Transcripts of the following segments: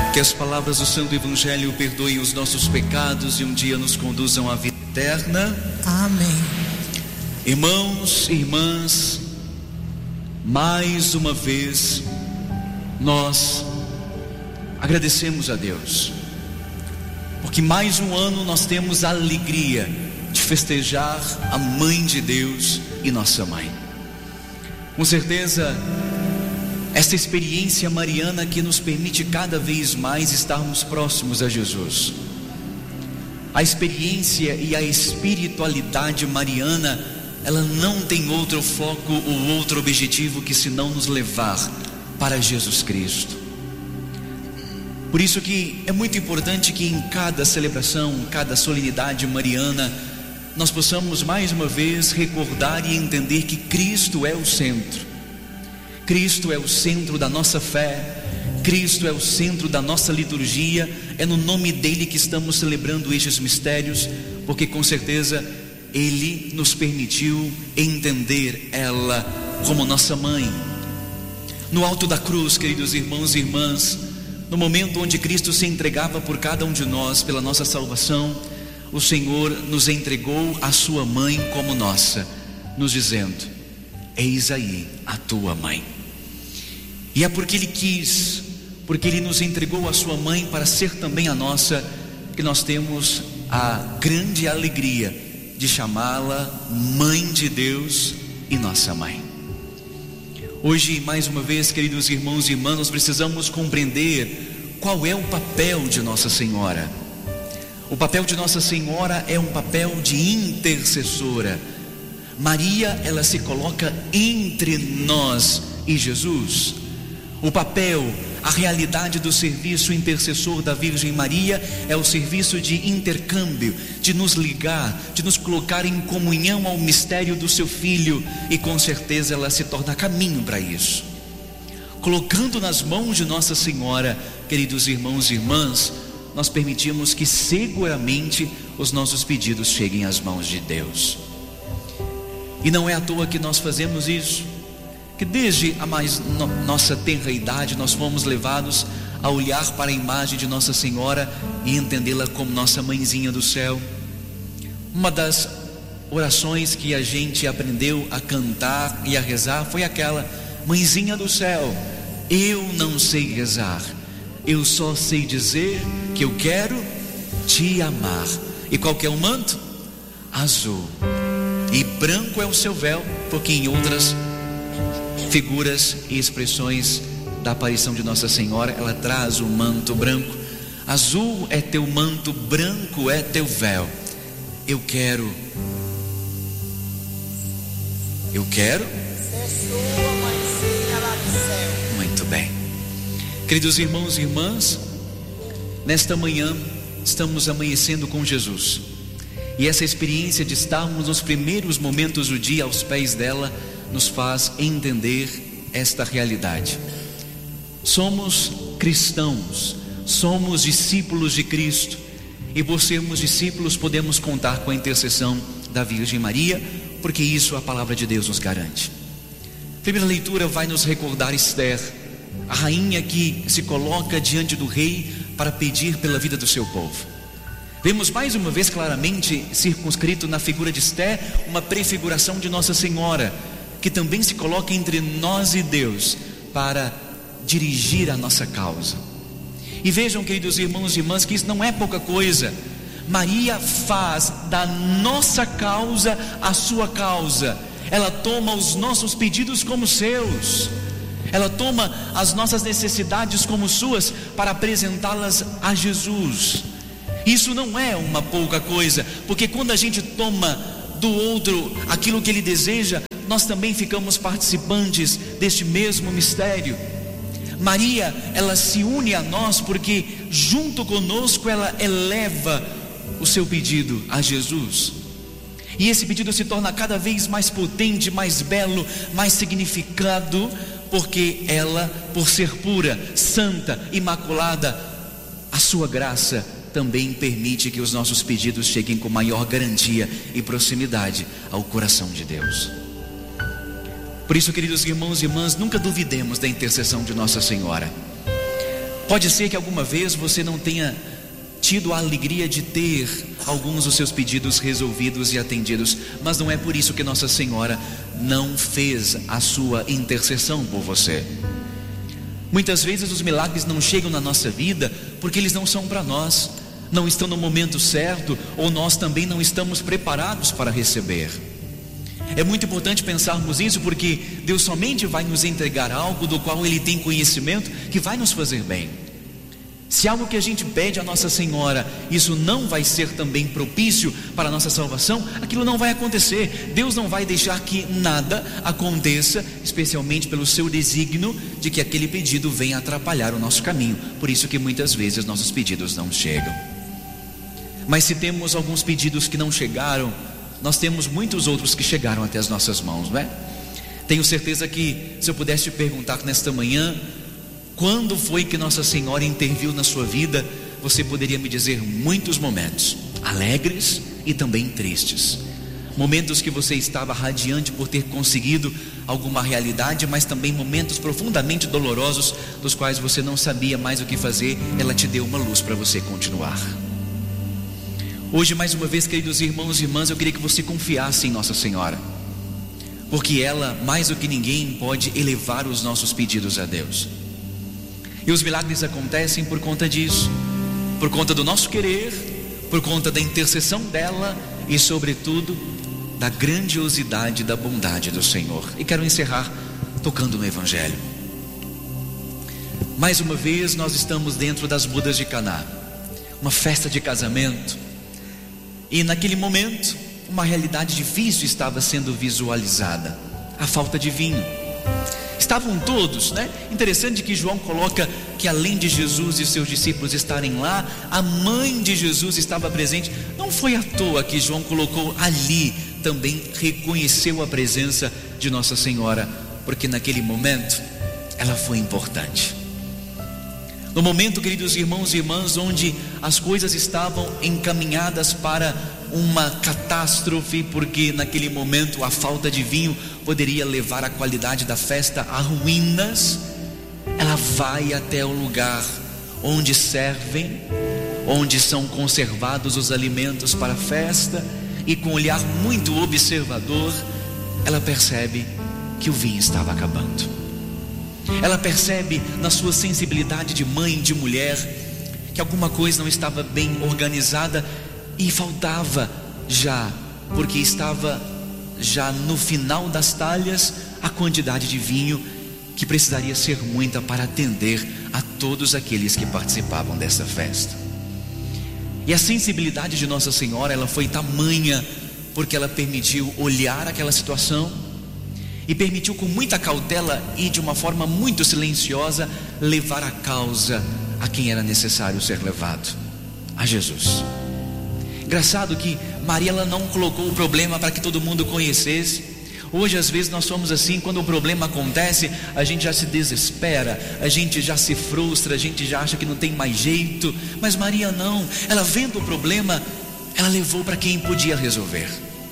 Que as palavras do Santo Evangelho perdoem os nossos pecados e um dia nos conduzam à vida eterna. Amém. Irmãos e irmãs, mais uma vez nós agradecemos a Deus, porque mais um ano nós temos a alegria de festejar a Mãe de Deus e nossa Mãe. Com certeza, esta experiência mariana que nos permite cada vez mais estarmos próximos a Jesus. A experiência e a espiritualidade mariana, ela não tem outro foco ou outro objetivo que senão nos levar para Jesus Cristo. Por isso que é muito importante que em cada celebração, cada solenidade mariana, nós possamos mais uma vez recordar e entender que Cristo é o centro. Cristo é o centro da nossa fé, Cristo é o centro da nossa liturgia. É no nome dele que estamos celebrando estes mistérios, porque com certeza ele nos permitiu entender ela como nossa mãe. No alto da cruz, queridos irmãos e irmãs, no momento onde Cristo se entregava por cada um de nós pela nossa salvação, o Senhor nos entregou a sua mãe como nossa, nos dizendo: eis aí a tua mãe. E é porque ele quis, porque ele nos entregou a sua mãe para ser também a nossa, que nós temos a grande alegria de chamá-la Mãe de Deus e nossa mãe. Hoje, mais uma vez, queridos irmãos e irmãs, nós precisamos compreender qual é o papel de Nossa Senhora. O papel de Nossa Senhora é um papel de intercessora. Maria, ela se coloca entre nós e Jesus. O papel, a realidade do serviço intercessor da Virgem Maria é o serviço de intercâmbio, de nos ligar, de nos colocar em comunhão ao mistério do seu Filho, e com certeza ela se torna caminho para isso. Colocando nas mãos de Nossa Senhora, queridos irmãos e irmãs, nós permitimos que seguramente os nossos pedidos cheguem às mãos de Deus. E não é à toa que nós fazemos isso, que desde a mais nossa tenra idade nós fomos levados a olhar para a imagem de Nossa Senhora e entendê-la como nossa mãezinha do céu. Uma das orações que a gente aprendeu a cantar e a rezar foi aquela: mãezinha do céu, eu não sei rezar, eu só sei dizer que eu quero te amar. E qual que é o manto? Azul, e branco é o seu véu, porque em outras figuras e expressões da aparição de Nossa Senhora, ela traz o manto branco. Azul é teu manto, branco é teu véu. Eu quero ser sua mãezinha lá do céu. Muito bem. Queridos irmãos e irmãs, nesta manhã estamos amanhecendo com Jesus, e essa experiência de estarmos nos primeiros momentos do dia aos pés dela nos faz entender esta realidade. Somos cristãos, somos discípulos de Cristo, e por sermos discípulos podemos contar com a intercessão da Virgem Maria, porque isso a palavra de Deus nos garante. A primeira leitura vai nos recordar Esther, a rainha que se coloca diante do rei para pedir pela vida do seu povo. Vemos mais uma vez claramente circunscrito na figura de Esther uma prefiguração de Nossa Senhora, que também se coloca entre nós e Deus para dirigir a nossa causa. E vejam, queridos irmãos e irmãs, que isso não é pouca coisa. Maria faz da nossa causa a sua causa. Ela toma os nossos pedidos como seus, ela toma as nossas necessidades como suas para apresentá-las a Jesus. Isso não é uma pouca coisa, porque quando a gente toma do outro aquilo que ele deseja, nós também ficamos participantes deste mesmo mistério. Maria, ela se une a nós porque junto conosco ela eleva o seu pedido a Jesus. E esse pedido se torna cada vez mais potente, mais belo, mais significado, porque ela, por ser pura, santa, imaculada, a sua graça também permite que os nossos pedidos cheguem com maior garantia e proximidade ao coração de Deus. Por isso, queridos irmãos e irmãs, nunca duvidemos da intercessão de Nossa Senhora. Pode ser que alguma vez você não tenha tido a alegria de ter alguns dos seus pedidos resolvidos e atendidos, mas não é por isso que Nossa Senhora não fez a sua intercessão por você. Muitas vezes os milagres não chegam na nossa vida porque eles não são para nós, não estão no momento certo, ou nós também não estamos preparados para receber. É muito importante pensarmos isso, porque Deus somente vai nos entregar algo do qual Ele tem conhecimento que vai nos fazer bem. Se algo que a gente pede a Nossa Senhora, isso não vai ser também propício para a nossa salvação, aquilo não vai acontecer. Deus não vai deixar que nada aconteça, especialmente pelo seu desígnio de que aquele pedido venha atrapalhar o nosso caminho. Por isso que muitas vezes nossos pedidos não chegam. Mas se temos alguns pedidos que não chegaram, nós temos muitos outros que chegaram até as nossas mãos, não é? Tenho certeza que, se eu pudesse te perguntar nesta manhã, quando foi que Nossa Senhora interviu na sua vida, você poderia me dizer muitos momentos, alegres e também tristes. Momentos que você estava radiante por ter conseguido alguma realidade, mas também momentos profundamente dolorosos, dos quais você não sabia mais o que fazer. Ela te deu uma luz para você continuar. Hoje, mais uma vez, queridos irmãos e irmãs, eu queria que você confiasse em Nossa Senhora, porque ela, mais do que ninguém, pode elevar os nossos pedidos a Deus. E os milagres acontecem por conta disso, por conta do nosso querer, por conta da intercessão dela e, sobretudo, da grandiosidade da bondade do Senhor. E quero encerrar tocando no Evangelho. Mais uma vez nós estamos dentro das bodas de Caná, uma festa de casamento. E naquele momento, uma realidade difícil estava sendo visualizada: a falta de vinho. Estavam todos, né? Interessante que João coloca que além de Jesus e seus discípulos estarem lá, a mãe de Jesus estava presente. Não foi à toa que João colocou ali, também reconheceu a presença de Nossa Senhora, porque naquele momento ela foi importante. No momento, queridos irmãos e irmãs, onde as coisas estavam encaminhadas para uma catástrofe, porque naquele momento a falta de vinho poderia levar a qualidade da festa a ruínas, ela vai até o lugar onde servem, onde são conservados os alimentos para a festa, e com um olhar muito observador, ela percebe que o vinho estava acabando. Ela percebe na sua sensibilidade de mãe, de mulher, que alguma coisa não estava bem organizada e faltava já, porque estava já no final das talhas, a quantidade de vinho que precisaria ser muita para atender a todos aqueles que participavam dessa festa. E a sensibilidade de Nossa Senhora, ela foi tamanha, porque ela permitiu olhar aquela situação e permitiu com muita cautela e de uma forma muito silenciosa levar a causa a quem era necessário ser levado, a Jesus. Engraçado que Maria, ela não colocou o problema para que todo mundo conhecesse. Hoje às vezes nós somos assim, quando o problema acontece, a gente já se desespera, a gente já se frustra, a gente já acha que não tem mais jeito. Mas Maria não, ela vendo o problema, ela levou para quem podia resolver.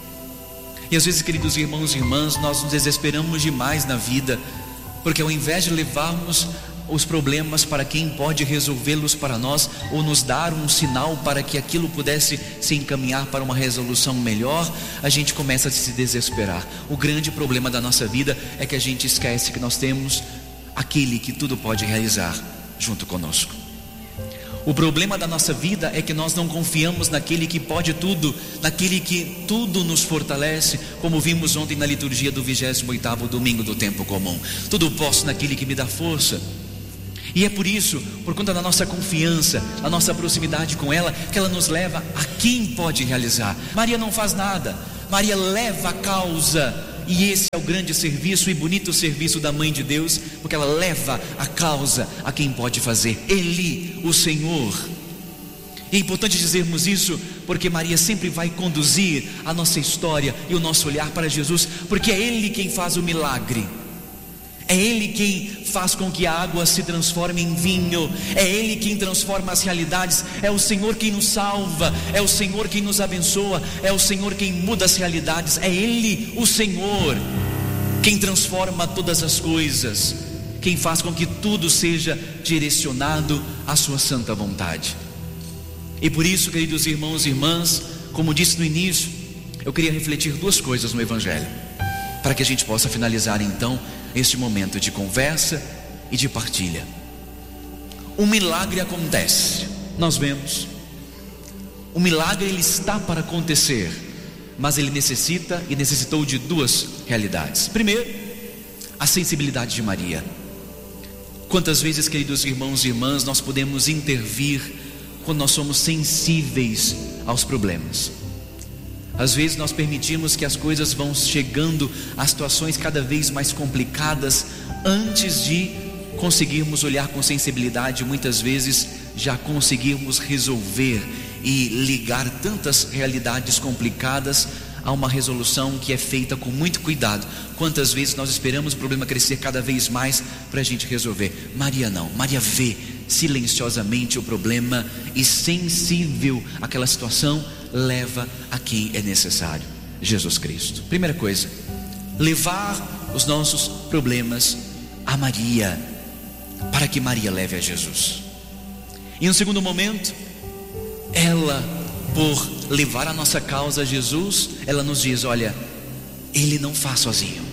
E às vezes, queridos irmãos e irmãs, nós nos desesperamos demais na vida, porque ao invés de levarmos os problemas para quem pode resolvê-los para nós, ou nos dar um sinal para que aquilo pudesse se encaminhar para uma resolução melhor, a gente começa a se desesperar. O grande problema da nossa vida é que a gente esquece que nós temos aquele que tudo pode realizar junto conosco. O problema da nossa vida é que nós não confiamos naquele que pode tudo, naquele que tudo nos fortalece, como vimos ontem na liturgia do 28º domingo do tempo comum. Tudo posso naquele que me dá força. E é por isso, por conta da nossa confiança, a nossa proximidade com ela, que ela nos leva a quem pode realizar. Maria não faz nada, Maria leva a causa. E esse é o grande serviço e bonito serviço da Mãe de Deus, porque ela leva a causa a quem pode fazer, Ele, o Senhor. E é importante dizermos isso, porque Maria sempre vai conduzir a nossa história e o nosso olhar para Jesus, porque é Ele quem faz o milagre. É Ele quem faz com que a água se transforme em vinho. É Ele quem transforma as realidades. É o Senhor quem nos salva. É o Senhor quem nos abençoa. É o Senhor quem muda as realidades. É Ele, o Senhor, quem transforma todas as coisas. quem faz com que tudo seja direcionado à sua santa vontade. E por isso, queridos irmãos e irmãs, como disse no início, eu queria refletir duas coisas no Evangelho, para que a gente possa finalizar então este momento de conversa e de partilha. Um milagre acontece, nós vemos. O milagre ele está para acontecer, mas ele necessitou de duas realidades. Primeiro, a sensibilidade de Maria. Quantas vezes, queridos irmãos e irmãs, nós podemos intervir quando nós somos sensíveis aos problemas? Às vezes nós permitimos que as coisas vão chegando a situações cada vez mais complicadas antes de conseguirmos olhar com sensibilidade. Muitas vezes já conseguirmos resolver e ligar tantas realidades complicadas a uma resolução que é feita com muito cuidado. Quantas vezes nós esperamos o problema crescer cada vez mais para a gente resolver? Maria não, Maria vê silenciosamente o problema e, sensível àquela situação, leva a quem é necessário: Jesus Cristo. Primeira coisa, levar os nossos problemas a Maria, para que Maria leve a Jesus. E um segundo momento, ela, por levar a nossa causa a Jesus, ela nos diz: olha, Ele não faz sozinho.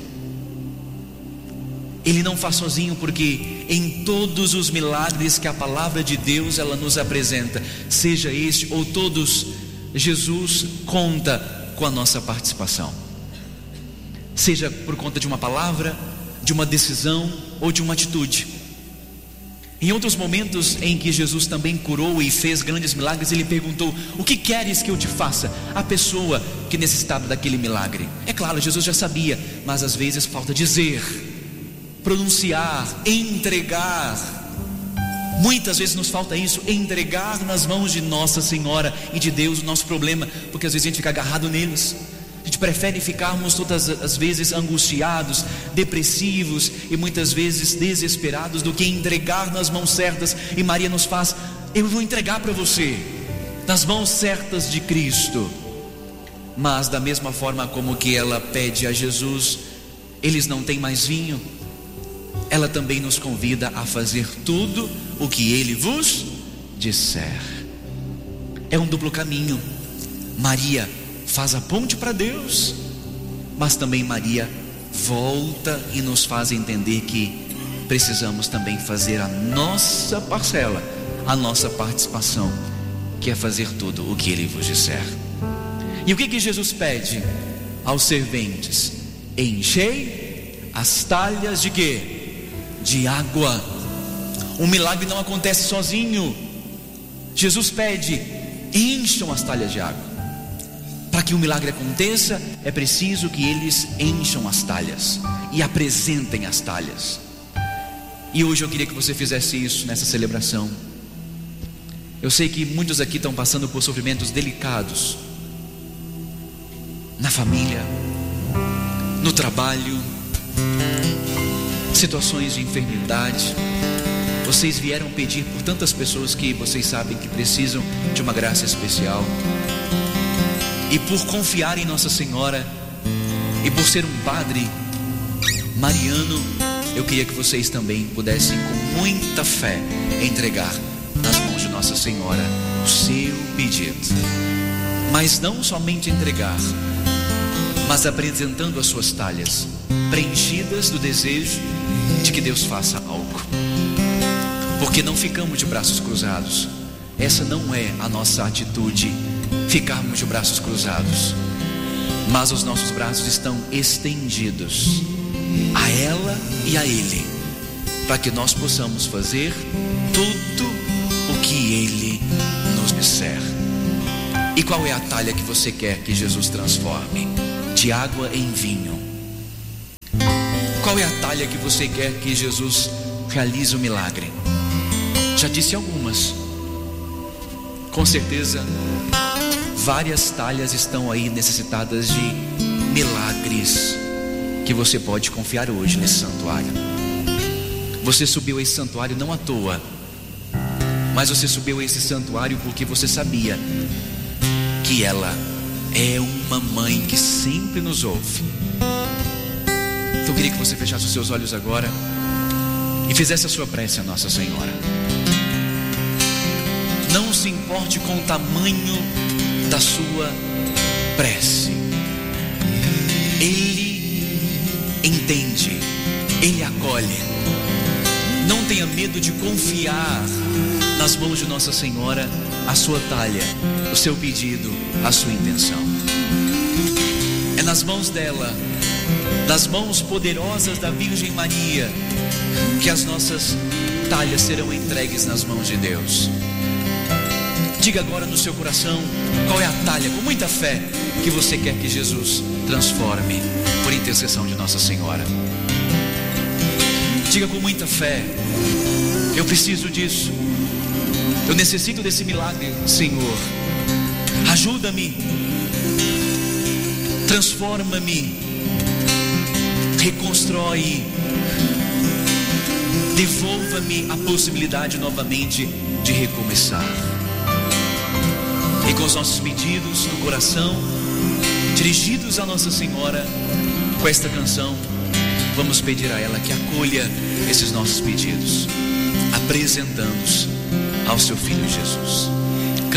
Ele não faz sozinho, porque em todos os milagres que a palavra de Deus ela nos apresenta, seja este ou todos, Jesus conta com a nossa participação. Seja por conta de uma palavra, de uma decisão ou de uma atitude. Em outros momentos em que Jesus também curou e fez grandes milagres, Ele perguntou: o que queres que eu te faça? A pessoa que necessitava daquele milagre. É claro, Jesus já sabia, mas às vezes falta dizer, pronunciar, entregar. Muitas vezes nos falta isso, entregar nas mãos de Nossa Senhora e de Deus o nosso problema, porque às vezes a gente fica agarrado neles. A gente prefere ficarmos todas as vezes angustiados, depressivos e muitas vezes desesperados, do que entregar nas mãos certas. E Maria nos faz: eu vou entregar para você, nas mãos certas de Cristo. Mas da mesma forma como que ela pede a Jesus: eles não têm mais vinho, ela também nos convida a fazer tudo o que Ele vos disser. É um duplo caminho. Maria faz a ponte para Deus, mas também Maria volta e nos faz entender que precisamos também fazer a nossa parcela, a nossa participação, que é fazer tudo o que Ele vos disser. E o que Jesus pede aos serventes? Enchei as talhas de quê? De água. Um milagre não acontece sozinho. Jesus pede: encham as talhas de água. Para que o milagre aconteça, é preciso que eles encham as talhas e apresentem as talhas. E hoje eu queria que você fizesse isso nessa celebração. Eu sei que muitos aqui estão passando por sofrimentos delicados, na família, no trabalho, situações de enfermidade. Vocês vieram pedir por tantas pessoas que vocês sabem que precisam de uma graça especial. E por confiar em Nossa Senhora, e por ser um padre mariano, eu queria que vocês também pudessem, com muita fé, entregar nas mãos de Nossa Senhora o seu pedido. Mas não somente entregar, mas apresentando as suas talhas, preenchidas do desejo de que Deus faça algo. Porque não ficamos de braços cruzados. Essa não é a nossa atitude, ficarmos de braços cruzados. Mas os nossos braços estão estendidos a ela e a Ele, para que nós possamos fazer tudo o que Ele nos disser. E qual é a talha que você quer que Jesus transforme? De água em vinho. Qual é a talha que você quer que Jesus realize o milagre? Já disse algumas. Com certeza várias talhas estão aí necessitadas de milagres que você pode confiar hoje nesse santuário. Você subiu a esse santuário não à toa, mas você subiu a esse santuário porque você sabia que ela é uma mãe que sempre nos ouve. Então eu queria que você fechasse os seus olhos agora e fizesse a sua prece a Nossa Senhora. Não se importe com o tamanho da sua prece. Ele entende, Ele acolhe. Não tenha medo de confiar nas mãos de Nossa Senhora a sua talha, o seu pedido, a sua intenção. É nas mãos dela, das mãos poderosas da Virgem Maria, que as nossas talhas serão entregues nas mãos de Deus. Diga agora no seu coração qual é a talha, com muita fé, que você quer que Jesus transforme por intercessão de Nossa Senhora. Diga com muita fé: eu preciso disso, eu necessito desse milagre, Senhor. Ajuda-me, transforma-me, reconstrói, devolva-me a possibilidade novamente de recomeçar. E com os nossos pedidos no coração, dirigidos a Nossa Senhora, com esta canção, vamos pedir a ela que acolha esses nossos pedidos, apresentando-os ao seu Filho Jesus.